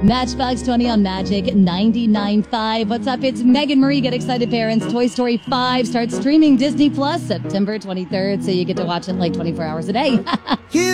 Matchbox 20 on Magic 99.5. What's up? It's Megan Marie. Get excited, parents. Toy Story 5 starts streaming Disney Plus September 23rd, so you get to watch it like 24 hours a day.